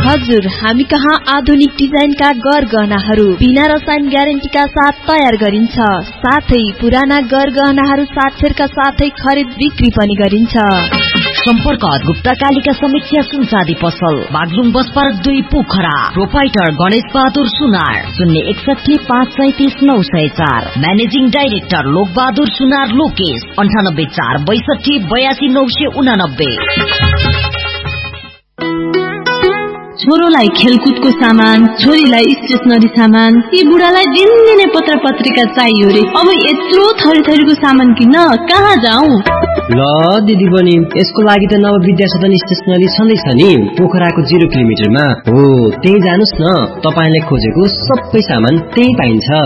हजुर, हामी कहाँ आधुनिक डिजाइनका गहनाहरू बिना रसायन ग्यारेन्टीका साथ तयार गरिन्छ। साथै पुराना गहनाहरू साक्षरका साथै खरिद बिक्री पनि गरिन्छ। सम्पर्क गुप्ता कालिका समीक्षा सुनसादी पसल, Baglung bus park 2 Pokhara. Proprietor Ganesh Bahadur सुनार, 061 537 904। म्यानेजिङ डाइरेक्टर लोक बहादुर सुनार लोकेश, 98 462 82 989। छोरोलाई खेलकुदको सामान, छोरीलाई स्टेशनरी सामान, यी बुढालाई दिनदिनै पत्र पत्रिका चाहियो रे। अब यत्रो थरी थरीको सामान किन्न कहाँ जाऊ? ल दिदी बहिनी, यसको लागि त नव विद्या सदन स्टेशनरी छँदैछ नि, पोखराको 0 किलोमिटरमा हो। त्यही जानुस् न, तपाईले खोजेको सबै सामान त्यही पाइन्छ।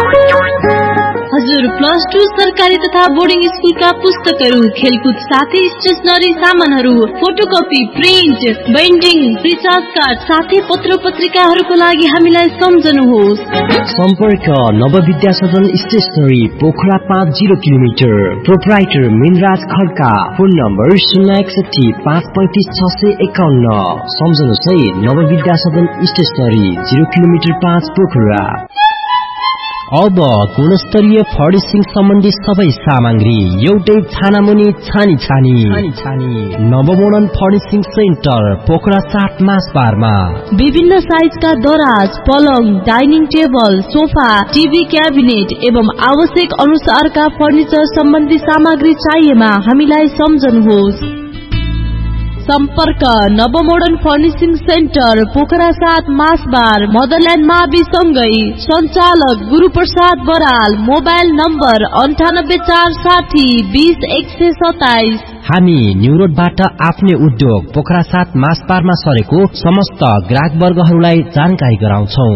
हजुर, +2 सरकारी तथा बोर्डिङ स्कुलका पुस्तकहरू, खेलकुद साथै स्टेशनरी सामानहरू, photocopy, print, binding, recharge card साथै पत्र पत्रिकाहरूको लागि हामीलाई सम्झनुहोस्। सम्पर्क नव विद्या सदन stationery, Pokhara 5 0 kilometre. Proprietor Minraj Khadka. Phone number 061 535 651। सम्झनुहोस् है, नव विद्या सदन स्टेशनरी, 0 किलोमिटर 5 पोखरा। अब गुणस्तरीय फर्निशिङ सम्बन्धी सबै सामग्री एउटै छानामुनि छानी नवमोडर्न फर्निशिङ सेन्टर, पोखरा 7 मासबारमा। विभिन्न साइजका दराज, पलङ, dining table, sofa, TV cabinet एवं आवश्यक अनुसारका फर्निचर सम्बन्धी सामग्री चाहिएमा हामीलाई सम्झनुहोस्। सम्पर्क नवमोडर्न फर्निशिङ सेन्टर, पोखरा 7 मासबार, मदरल्यान्ड मावि सँगै। सञ्चालक गुरुप्रसाद बराल। Mobile number 98 460 20 127। हामी न्यू रोडबाट आफ्नै उद्योग पोखरा 7 मासबारमा सरेको समस्त ग्राहक वर्गहरूलाई जानकारी गराउँछौ।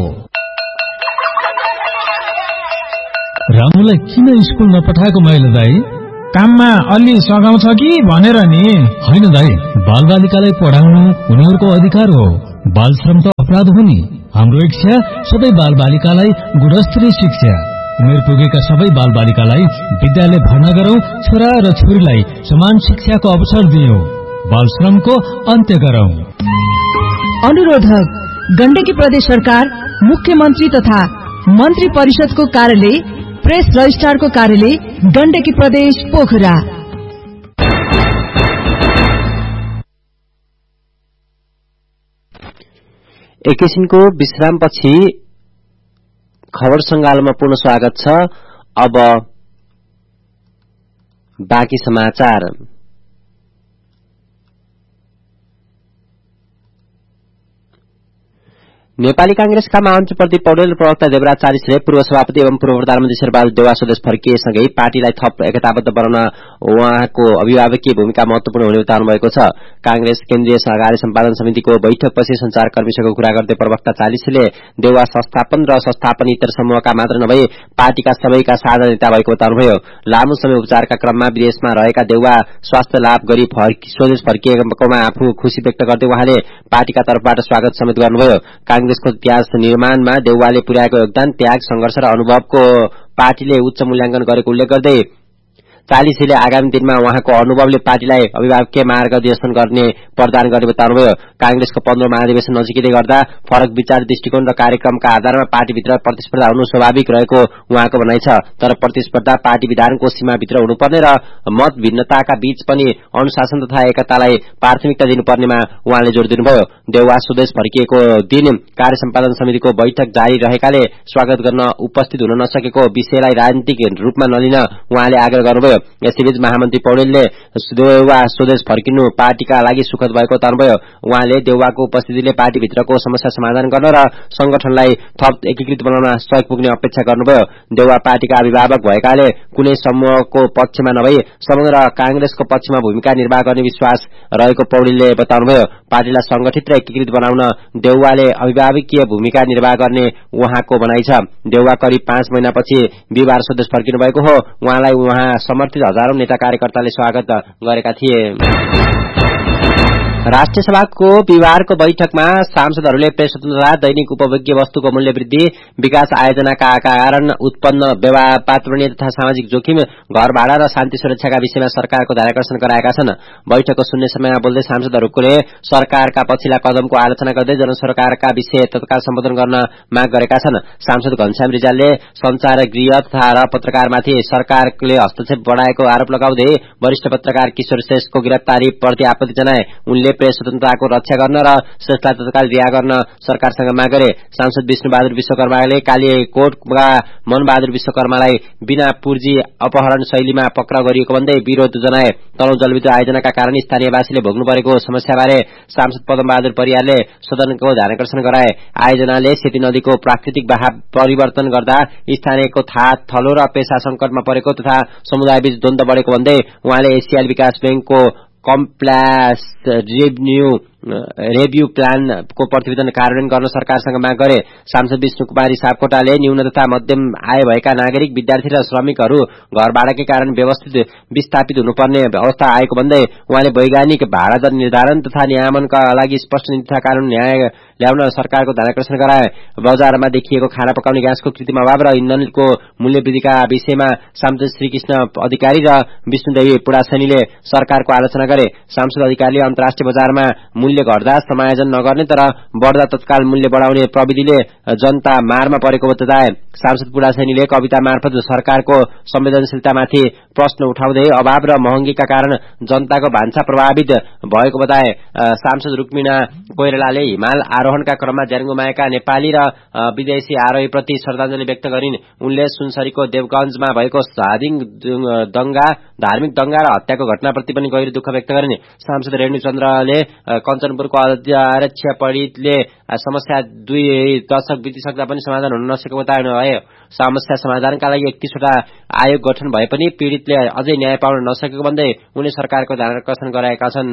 रामुलाई किन स्कुल नपठाएको मैले दाइ? काममा अलि सघाउँछ कि भनेर नि। होइन दाइ, बालबालिकालाई पढाउनु उनीहरूको अधिकार हो। बाल श्रम त अपराध हो नि। हाम्रो इच्छा सबै बालबालिकालाई गुणस्तरीय शिक्षा, उमेर पुगेका सबै बालबालिकालाई विद्यालय भर्ना गरौं, छोरा र छोरीलाई समान शिक्षाको अवसर दियौं, बाल श्रमको अन्त्य गरौं। अनुरोधक गण्डकी प्रदेश सरकार, मुख्यमन्त्री तथा मन्त्री परिषदको कार्यालय, प्रेस रजिस्ट्रारको कार्यालय, गण्डकी प्रदेश पोखरा। एकैछिनको विश्रामपछि खबर संगालोमा पुनः स्वागत छ। अब बाँकी समाचार। नेपाली कांग्रेसका महामन्त्री प्रदीप पौडेल र प्रवक्ता देवराज चालिसले पूर्व सभापति एवं पूर्व प्रधानमन्त्री शेरबहादुर देउवा स्वदेश फर्किएसँगै पार्टीलाई थप एकताबद्ध बनाउन उहाँको अभिभावकीय भूमिका महत्वपूर्ण हुने बताउनु भएको छ। कांग्रेस केन्द्रीय सहकारी सम्पादन समितिको बैठकपछि संचारकर्मीसँग कुरा गर्दै प्रवक्ता चालिसले देउवा संस्थापन र संस्थापनेतर समूहका मात्र नभई पार्टीका सबैका साझा नेता भएको बताउनुभयो। लामो समय उपचारका क्रममा विदेशमा रहेका देउवा स्वास्थ्य लाभ गरी स्वदेश फर्किएकोमा आफू खुशी व्यक्त गर्दै उहाँले पार्टीका तर्फबाट स्वागत समेत गर्नुभयो। कांग्रेसको इतिहास निर्माणमा देउवाले पुर्याएको योगदान, त्याग, संघर्ष र अनुभवको पार्टीले उच्च मूल्याङ्कन गरेको उल्लेख गर्दै चालिसले आगामी दिनमा उहाँको अनुभवले पार्टीलाई अभिभावकीय मार्गदर्शन गर्ने प्रदान गर्ने बताउनुभयो। कांग्रेसको 15औं महाधिवेशन नजिकै गर्दा फरक विचार, दृष्टिकोण र कार्यक्रमका आधारमा पार्टीभित्र प्रतिस्पर्धा हुनु स्वाभाविक रहेको उहाँको भनाइ छ। तर प्रतिस्पर्धा पार्टी विधानको सीमाभित्र हुनुपर्ने र मत भिन्नताका बीच पनि अनुशासन तथा एकतालाई प्राथमिकता दिनुपर्नेमा उहाँले जोड़ दिनुभयो। देउवा स्वदेश फर्किएको दिन कार्य सम्पादन समितिको बैठक जारी रहेकाले स्वागत गर्न उपस्थित हुन नसकेको विषयलाई राजनीतिक रूपमा नलिन उहाँले आग्रह गर्नुभयो। यसैबीच महामन्त्री पौडेलले देउवा स्वदेश फर्किनु पार्टीका लागि सुखद भएको बताउनुभयो। उहाँले देउवाको उपस्थितिले पार्टीभित्रको समस्या समाधान गर्न र संगठनलाई थप एकीकृत बनाउन सहयोग पुग्ने अपेक्षा गर्नुभयो। देउवा पार्टीका अभिभावक भएकाले कुनै समूहको पक्षमा नभई समग्र कांग्रेसको पक्षमा भूमिका निर्वाह गर्ने विश्वास रहेको पौडेलले बताउनुभयो। पार्टीलाई संगठित र एकीकृत बनाउन देउवाले अभिभावकीय भूमिका निर्वाह गर्ने उहाँको भनाइ छ। देउवा करिब 5 महिनापछि बिहीबार स्वदेश फर्किनु भएको हो। उहाँलाई उहाँ समर्थित हजारौं नेता कार्यकर्ताले स्वागत गरेका थिए। राष्ट्रिय सभाको बिहिबारको बैठकमा सांसदहरूले प्रेस स्वतन्त्रता, दैनिक उपभोग्य वस्तुको मूल्य वृद्धि, विकास आयोजनाका कारण उत्पन्न वातावरणीय तथा सामाजिक जोखिम, घर भाडा र शान्ति सुरक्षाका विषयमा सरकारको ध्यानाकर्षण गराएका छन्। बैठकको शून्य समयमा बोल्दै सांसदहरूले सरकारका पछिल्ला कदमको आलोचना गर्दै जनसरकारका विषय तत्काल सम्बोधन गर्न माग गरेका छन्। सांसद घनश्याम रिजालले संचार गृह तथा पत्रकारमाथि सरकारले हस्तक्षेप बढाएको आरोप लगाउँदै वरिष्ठ पत्रकार किशोर श्रेष्ठको गिरफ्तारीप्रति आपत्ति जनाए। उनले प्रेस स्वतन्त्रताको रक्षा गर्न र श्रेष्ठलाई तत्काल रिहा गर्न सरकारसँग माग गरे। सांसद विष्णुबहादुर विश्वकर्माले कालीकोटका मनबहादुर विश्वकर्मालाई बिना पूर्जी अपहरण शैलीमा पक्राउ गरिएको भन्दै विरोध जनाए। तनहुँ जलविद्युत आयोजनाका कारण स्थानीयवासीले भोग्नु परेको समस्याबारे सांसद पदमबहादुर परियारले सदनको ध्यानाकर्षण गराए। आयोजनाले सेती नदीको प्राकृतिक बहाव परिवर्तन गर्दा स्थानीयको थलो र पेशा संकटमा परेको तथा समुदायबीच द्वन्द्व बढेको भन्दै उहाँले एसियाली विकास बैंकको कम्प्लेक्स रेभ्यू प्लानको प्रतिवेदन कार्यान्वयन गर्न सरकारसँग माग गरे। सांसद विष्णु कुमारी सापकोटाले न्यून तथा मध्यम आय भएका नागरिक, विद्यार्थी र श्रमिकहरू घर भाडाकै कारण व्यवस्थित विस्थापित हुनुपर्ने अवस्था आएको भन्दै उहाँले वैज्ञानिक भाडा दर निर्धारण तथा नियमनका लागि स्पष्ट नीति तथा कानून न्याय ल्याउन सरकारको ध्यानाकर्षण गराए। बजारमा देखिएको खाना पकाउने ग्यासको कृत्रिम अभाव र इन्धनको मूल्य वृद्धिका विषयमा सांसद श्रीकृष्ण अधिकारी र विष्णुदेवी पुडासनीले सरकारको आलोचना गरे। सांसद अधिकारीले अन्तर्राष्ट्रिय बजारमा मूल्य घट्दा समायोजन नगर्ने तर बढ्दा तत्काल मूल्य बढाउने प्रविधिले जनता मारमा परेको बताए। सांसद पुडासनीले कविता मार्फत सरकारको संवेदनशीलतामाथि प्रश्न उठाउँदै अभाव र महँगीका कारण जनताको भान्सा प्रभावित भएको बताए। सांसद रुक्मिना कोइरालाले हिमाल आरोहणका क्रममा ज्यान गुमाएका नेपाली र विदेशी आरोहीप्रति श्रद्धाञ्जली व्यक्त गरिन्। उनले सुनसरीको देवगञ्जमा भएको धार्मिक दंगा र हत्याको घटनाप्रति पनि गहिरो दुःख व्यक्त गरिन्। सांसद रेणुचन्द्रले कञ्चनपुरको अध्यक्ष पीडितले समस्या 2 दशक बितिसक्दा पनि समाधान हुन नसकेको बताउनु भयो। समस्या समाधानका लागि 31वटा आयोग गठन भए पनि पीडितले अझै न्याय पाउन नसकेको भन्दै उनले सरकारको ध्यानाकर्षण गराएका छन्।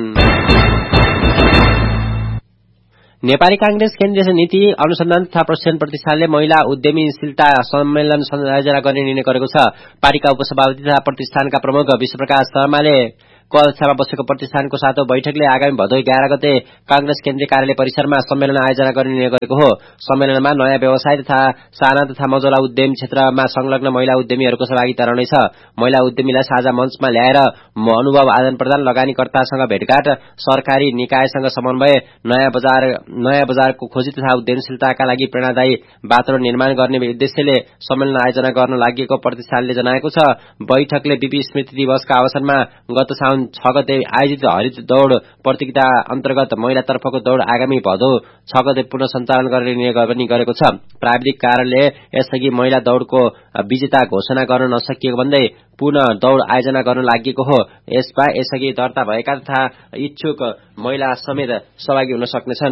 नेपाली कांग्रेस केन्द्रीय नीति अनुसन्धान तथा प्रशिक्षण प्रतिष्ठानले महिला उद्यमीशीलता सम्मेलन आयोजना गर्ने निर्णय गरेको छ। पार्टीका उपसभापति तथा प्रतिष्ठानका प्रमुख विश्वप्रकाश शर्माले कक्षामा बसेको प्रतिष्ठानको 7औं बैठकले आगामी भदौ 11 गते कांग्रेस केन्द्रीय कार्यालय परिसरमा सम्मेलन आयोजना गर्ने निर्णय गरेको हो। सम्मेलनमा नयाँ व्यवसाय तथा साना तथा मझौला उद्यम क्षेत्रमा संलग्न महिला उद्यमीहरूको सहभागिता रहनेछ। महिला उद्यमीलाई साझा मञ्चमा ल्याएर अनुभव आदान प्रदान, लगानीकर्तासँग भेटघाट, सरकारी निकायसँग समन्वय, नयाँ बजारको खोजी तथा उद्यमशीलताका लागि प्रेरणादायी वातावरण निर्माण गर्ने उद्देश्यले सम्मेलन आयोजना गर्न लागि प्रतिष्ठानले जनाएको छ। बैठकले बीपी स्मृति दिवसका अवसरमा गत साउन 6 गते आयोजित हरित दौड़ प्रतियोगिता अन्तर्गत महिलातर्फको दौड़ आगामी भदौ 6 गते पुनः सञ्चालन गर्ने निर्णय पनि गरेको छ। प्राविधिक कारणले यसअघि महिला दौड़को विजेता घोषणा गर्न नसकिएको भन्दै पुनः दौड़ आयोजना गर्न लागि हो। यसमा यसअघि दर्ता भएका तथा इच्छुक महिला समेत सहभागी हुन सक्नेछन्।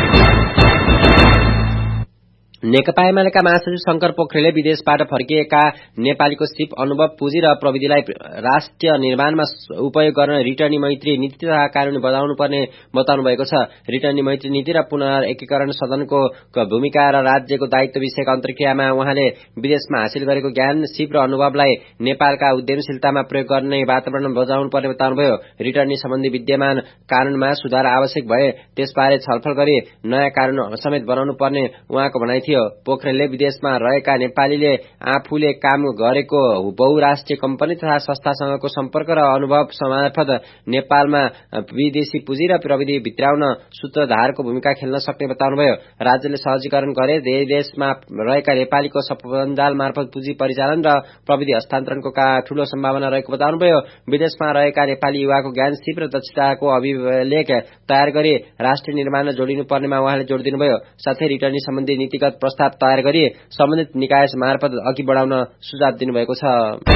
नेकपा एमालेका महासचिव शंकर पोखरेलले विदेशबाट फर्किएका नेपालीको सिप, अनुभव, पुँजी र प्रविधिलाई राष्ट्रिय निर्माणमा उपयोग गर्न रिटर्नी मैत्री नीति तथा कानून बनाउनु पर्ने बताउनु भएको छ। रिटर्नी मैत्री नीति र पुनर्एकीकरण सदनको भूमिका र राज्यको दायित्व विषयक अन्तर्क्रियामा उहाँले विदेशमा हासिल गरेको ज्ञान, सिप र अनुभवलाई नेपालका उद्यमशीलतामा प्रयोग गर्ने वातावरण बजाउनु पर्ने बताउनुभयो। रिटर्नी सम्बन्धी विद्यमान कानूनमा सुधार आवश्यक भए त्यसबारे छलफल गरी नयाँ कानून समेत बनाउनु पर्ने उहाँको भनाइ थियो। पोखरेलले विदेशमा रहेका नेपालीले आफूले काम गरेको बहुराष्ट्रिय कम्पनी तथा संस्थासँगको सम्पर्क र अनुभव मार्फत नेपालमा विदेशी पुँजी र प्रविधि भित्राउन सूत्रधारको भूमिका खेल्न सक्ने बताउनुभयो। राज्यले सहजीकरण गरे देशमा रहेका नेपालीको सञ्जाल मार्फत पुँजी परिचालन र प्रविधि हस्तान्तरणको ठूलो सम्भावना रहेको बताउनुभयो। विदेशमा रहेका नेपाली युवाको ज्ञान, सिप र दक्षताको अभिलेख तयार गरी राष्ट्रिय निर्माणमा जोडिनु पर्नेमा उहाँले जोड़ दिनुभयो। साथै रिटर्नी सम्बन्धी नीतिगत प्रस्ताव तयार गरी सम्बन्धित निकाय मार्फत अघि बढाउन सुझाव दिनुभएको छ।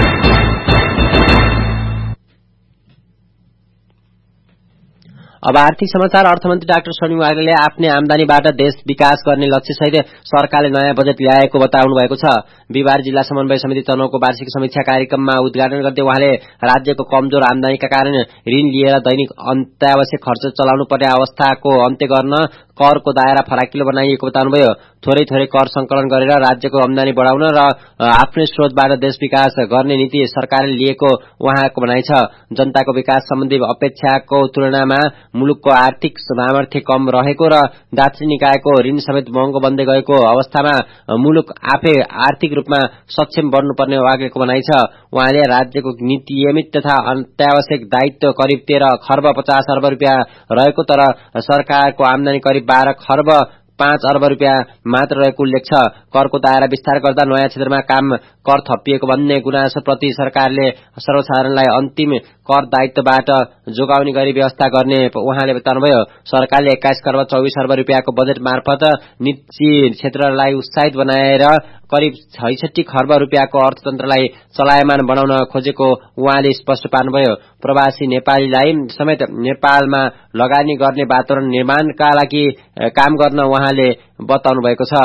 अब आर्थिक समाचार। अर्थमन्त्री डाक्टर शनिवार वाग्लेले आफ्नै आमदानीबाट देश विकास गर्ने लक्ष्यसहित सरकारले नयाँ बजेट ल्याएको बताउनु भएको छ। बिहिबार जिल्ला समन्वय समिति तनहुँको वार्षिक समीक्षा कार्यक्रममा उद्घाटन गर्दै उहाँले राज्यको कमजोर आमदानीका कारण ऋण लिएर दैनिक अत्यावश्यक खर्च चलाउनु पर्ने अवस्थाको अन्त्य गर्न करको दायरा फराकिलो बनाइएको बताउनुभयो। थोरै थोरै कर संकलन गरेर राज्यको आमदानी बढाउन र आफ्नै स्रोतबाट देश विकास गर्ने नीति सरकारले लिएको उहाँको भनाइ छ। जनताको विकास सम्बन्धी अपेक्षाको तुलनामा मुलुकको आर्थिक सामर्थ्य कम रहेको र दार्चुला निकायको ऋण समेत महँगो बन्दै गएको अवस्थामा मुलुक आफै आर्थिक रूपमा सक्षम बन्नुपर्ने उहाँको भनाइ छ। उहाँले राज्यको नियमित तथा अत्यावश्यक दायित्व करिब 13 खर्ब 50 अर्ब रुपियाँ रहेको तर सरकारको आमदानी करिब 12 खर्ब 5 अर्ब रुपियाँ मात्र रहेको उल्लेख छ। करको दायरा विस्तार गर्दा नयाँ क्षेत्रमा काम कर थपिएको भन्ने गुनासो प्रति सरकारले सर्वसाधारणलाई अन्तिम कर दायित्वबाट जोगाउने गरी व्यवस्था गर्ने उहाँले बताउनुभयो। सरकारले 21 खर्ब 24 अर्ब रुपियाँको बजेट मार्फत निजी क्षेत्रलाई उत्साहित बनाएर करिब 66 खर्ब रुपियाँको अर्थतन्त्रलाई चलायमान बनाउन खोजेको उहाँले स्पष्ट पार्नुभयो। प्रवासी नेपालीलाई समेत नेपालमा लगानी गर्ने वातावरण निर्माणका लागि काम गर्न उहाँले बताउनु भएको छ।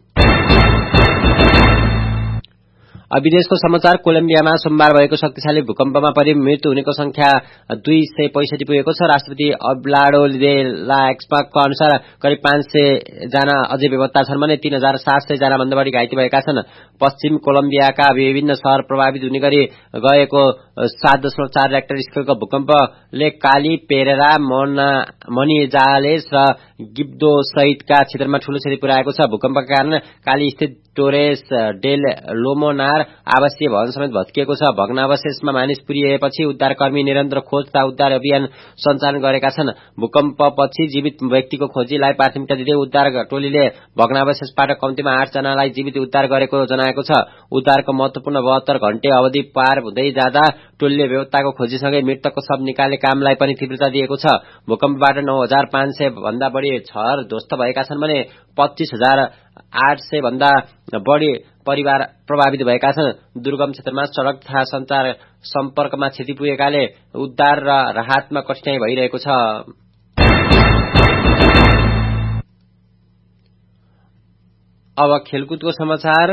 विदेशको समाचार। कोलम्बियामा सोमबार भएको शक्तिशाली भूकम्पमा परि मृत्यु हुनेको संख्या 265 पुगेको छ। राष्ट्रपति अब्लाडो दे ला एक्सपाको अनुसार करिब 500 जना अझै बेपत्ता छन् भने 3700 जना भन्दा बढी घाइते भएका छन्। पश्चिम कोलम्बियाका विभिन्न शहर प्रभावित हुने गरी गएको 7.4 रेक्टर स्केलको भूकम्पले काली, पेरेरा, मनिजालेस र गिब्दो सहितका क्षेत्रमा ठूलो क्षति पुर्याएको छ। भूकम्पका कारण काली स्थित टोरेस डेल लोमोनार आवासीय भवन समेत भत्किएको छ। भग्नावशेषमा मानिस पुरिएपछि उद्धारकर्मी निरन्तर खोज तथा उद्धार अभियान सञ्चालन गरेका छन्। भूकम्पपछि जीवित व्यक्तिको खोजीलाई प्राथमिकता दिँदै उद्धार टोलीले भग्नावशेषबाट कम्तीमा 8 जनालाई जीवित उद्धार गरेको जनाएको छ। उद्धारको महत्वपूर्ण 72 घण्टे अवधि पार हुँदै जाँदा टोलीले बेपत्ताको खोजीसँगै मृतकको शव निकाल्ने कामलाई पनि तीव्रता दिएको छ। भूकम्पबाट 9500 भन्दा बढी घर ध्वस्त भएका छन् भने 25800 भन्दा बढी परिवार प्रभावित भएका छन्। दुर्गम क्षेत्रमा सड़क तथा संचार सम्पर्कमा क्षति पुगेकाले उद्धार र राहतमा कठिनाई भइरहेको छ। अब खेलकुदको समाचार।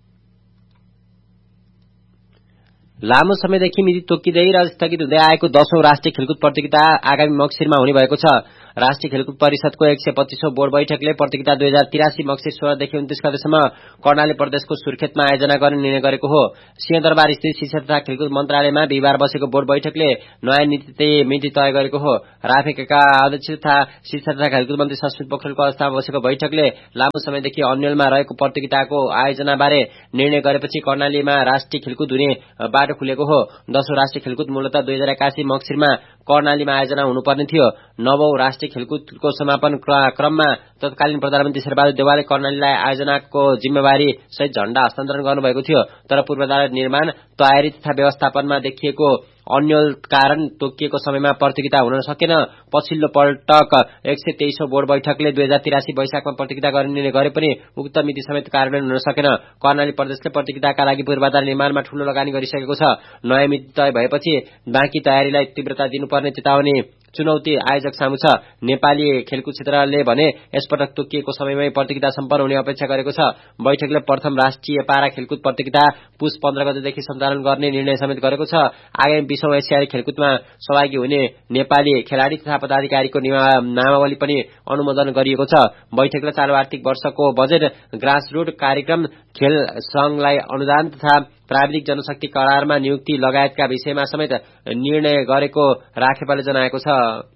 लामो समयदेखि मिति तोकिँदै र स्थगित हुँदै आएको 10औं राष्ट्रिय खेलकुद प्रतियोगिता आगामी मक्सिरमा हुने भएको छ। राष्ट्रिय खेलकुद परिषदको 125औं बोर्ड बैठकले प्रतियोगिता 2083 मक्सिर 16 देखि 29 गतेसम्म कर्णाली प्रदेशको सुर्खेतमा आयोजना गर्ने निर्णय गरेको हो। सिंहदरबार स्थित शिक्षा तथा खेलकुद मन्त्रालयमा बिहिबार बसेको बोर्ड बैठकले नयाँ मिति तय गरेको हो। राफेकाका अध्यक्ष तथा शिक्षा तथा खेलकुद मन्त्री संस्कृत पोखरेलको अवस्थामा बसेको बैठकले लामो समयदेखि अन्यलमा रहेको प्रतियोगिताको आयोजनाबारे निर्णय गरेपछि कर्णालीमा राष्ट्रिय खेलकुद हुने बाटो खुलेको हो। 10औं राष्ट्रिय खेलकुद मूलतः 2081 मक्सिरमा कर्णालीमा आयोजना हुनुपर्ने थियो। 9औं राष्ट्रिय खेलकुदको समापन क्रममा तत्कालीन प्रधानमन्त्री शेरबहादुर देउवाले कर्णालीलाई आयोजनाको जिम्मेवारी सहित झण्डा हस्तान्तरण गर्नुभएको थियो। तर पूर्वाधार निर्माण, तयारी तथा व्यवस्थापनमा देखिएको अन्यल कारण तोकिएको समयमा प्रतियोगिता हुन सकेन। पछिल्लो पटक 123औं बोर्ड बैठकले 2083 वैशाखमा प्रतियोगिता गर्ने निर्णय गरे पनि उक्त मिति समेत कार्यान्वयन हुन सकेन। कर्णाली प्रदेशले प्रतियोगिताका लागि पूर्वाधार निर्माणमा ठूलो लगानी गरिसकेको छ। नयाँ मिति तय भएपछि बाँकी तयारीलाई तीव्रता दिनुपर्ने चेतावनी चुनौती आयोजक सामु छ। नेपाली खेलकुद क्षेत्रले भने यसपटक तोकिएको समयमै प्रतियोगिता सम्पन्न हुने अपेक्षा गरेको छ। बैठकले प्रथम राष्ट्रिय पारा खेलकुद प्रतियोगिता पुस 15 गतेदेखि सञ्चालन गर्ने निर्णय समेत गरेको छ। आगामी 20औं एसियाली खेलकुदमा सहभागी हुने नेपाली खेलाड़ी तथा पदाधिकारीको नामावली पनि अनुमोदन गरिएको छ। बैठकले चालू आर्थिक वर्षको बजेट, ग्रासरुट कार्यक्रम, खेल संघलाई अनुदान तथा प्राविधिक जनशक्ति करारमा नियुक्ति लगायतका विषयमा समेत निर्णय गरेको राखेपाले जनाएको छ।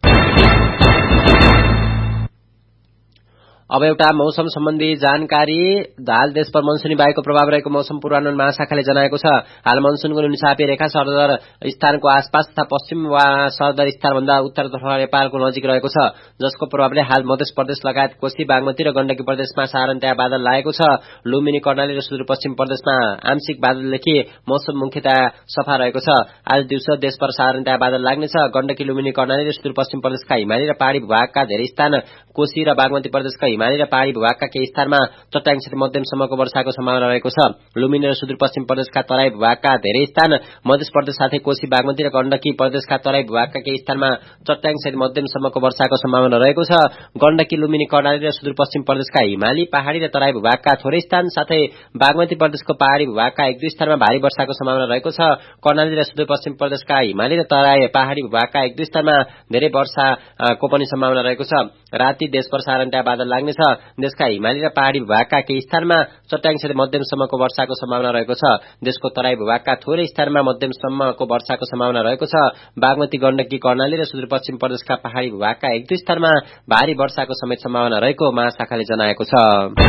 अब एउटा मौसम सम्बन्धी जानकारी। हाल देशभर मनसुनी वायुको प्रभाव रहेको मौसम पूर्वानुमान महाशाखाले जनाएको छ। हाल मनसुनको नुनिसापी रेखा सरदर स्थानको आसपास तथा पश्चिम वा सरदर स्थानभन्दा उत्तरतर्फ नेपालको नजिक रहेको छ, जसको प्रभावले हाल मध्य प्रदेश लगायत कोशी, बागमती र गण्डकी प्रदेशमा साधारणतया बादल लागेको छ। लुम्बिनी, कर्णाली र सुदूरपश्चिम प्रदेशमा आंशिक बादलदेखि मौसम मुख्यतया सफा रहेको छ। आज दिउँसो देशभर साधारणतया बादल लाग्नेछ। गण्डकी, लुम्बिनी, कर्णाली र सुदूरपश्चिम प्रदेशका हिमाली र पहाड़ी भागका धेरै स्थान, कोशी र बागमती प्रदेशका हिमाली हिमाली र पहाड़ी भूभागका केही स्थानमा चट्याङसहित मध्यमसम्मको वर्षाको सम्भावना रहेको छ। लुम्बिनी र सुदूरपश्चिम प्रदेशका तराई भूभागका धेरै स्थान, मध्य प्रदेश साथै कोशी बागमती र गण्डकी प्रदेशका तराई भूभागका केही स्थानमा चट्याङसहित मध्यमसम्मको वर्षाको सम्भावना रहेको छ। गण्डकी, लुम्बिनी, कर्णाली र सुदूरपश्चिम प्रदेशका हिमाली, पहाड़ी र तराई भूभागका थोरै स्थान साथै बागमती प्रदेशको पहाड़ी भूभागका 1-2 स्थानमा भारी वर्षाको सम्भावना रहेको छ। कर्णाली र सुदूरपश्चिम प्रदेशका हिमाली र तराई पहाड़ी भूभागका 1-2 स्थानमा धेरै वर्षाको पनि सम्भावना रहेको छ। राति देशभर सारन्टा बादल लाग्नेछ। देशका हिमाली र पहाड़ी भूभागका केही स्थानमा चट्याङसहित मध्यमसम्मको वर्षाको सम्भावना रहेको छ। देशको तराई भूभागका थोरै स्थानमा मध्यमसम्मको वर्षाको सम्भावना रहेको छ। बागमती, गण्डकी, कर्णाली र सुदूरपश्चिम प्रदेशका पहाड़ी भूभागका 1-2 स्थानमा भारी वर्षाको समेत सम्भावना रहेको महाशाखाले जनाएको छ।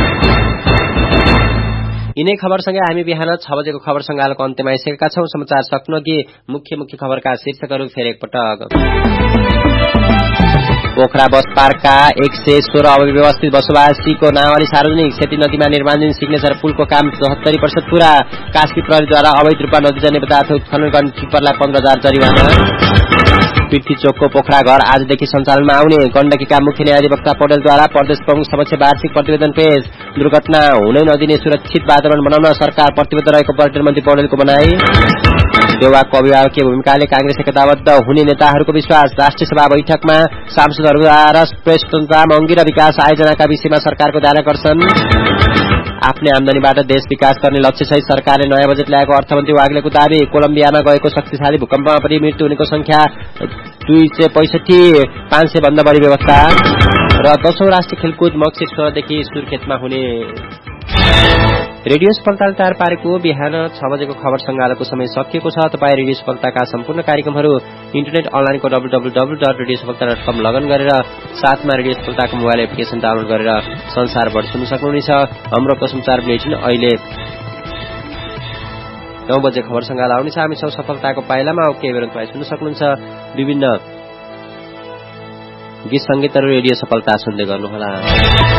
यिनै खबरसँगै हामी बिहान 6 बजेको खबर संगालोको अन्त्यमा आइसकेका छौं। समाचार सक्नुअघि मुख्य खबरका शीर्षकहरू फेरि एकपटक। पोखरा बस पार्कका 116 अव्यवस्थित बसोबासीको नाउँवाली सार्वजनिक सेती नदीमा निर्माणाधीन सिग्नेचर पुलको काम 74% पूरा। कास्की प्रहरीद्वारा अवैध रूपमा नदीजन्य पदार्थ उत्खनन गर्ने टिप्परलाई 15,000 जरिवाना। पृथ्वी चोकको पोखरा घर आजदेखि सञ्चालनमा आउने। गण्डकीका मुख्य न्यायाधिवक्ता पौडेलद्वारा प्रदेश प्रमुख समक्ष वार्षिक प्रतिवेदन पेश। दुर्घटना हुनै नदिने सुरक्षित वातावरण बनाउन सरकार प्रतिबद्ध रहेको पर्यटन मन्त्री पौडेलको भनाई। देउवाको अभिभावकीय भूमिकाले कांग्रेस एकताबद्ध हुने नेताहरूको विश्वास। राष्ट्रिय सभा बैठकमा सांसदहरूद्वारा प्रेस स्वतन्त्रता, महँगी र विकास आयोजनाका विषयमा सरकारको ध्यानाकर्षण। आफ्नै आमदानीबाट देश विकास गर्ने लक्ष्यसहित सरकारले नयाँ बजेट ल्याएको अर्थमन्त्री वाग्लेको दावी। कोलम्बियामा गएको शक्तिशाली भूकम्पमा पनि मृत्यु हुनेको संख्या 265, 500 भन्दा बढी व्यवस्था। र 10औं राष्ट्रिय खेलकुद मक्सिर 16 देखि सुर्खेतमा हुने। रेडियो सफलताले तयार पारेको बिहान 6 बजेको खबर संगालोको समय सकिएको छ। तपाईँ रेडियो सफलताका सम्पूर्ण कार्यक्रमहरू इन्टरनेट अनलाइनको www.radiosafalta.com लगइन गरेर साथमा रेडियो सफलताको मोबाइल एप्लिकेसन डाउनलोड गरेर संसारभर सुन्न सक्नुहुनेछ। हाम्रो समाचार बुलेटिन अहिले 9 बजे खबर संगाल आउनेछ। हामी सब सफलताको पाइलामा केही बेर तपाईँ सुन्न सक्नुहुन्छ। विभिन्न गीत संगीतहरू रेडियो सफलता सुन्दै गर्नुहोला।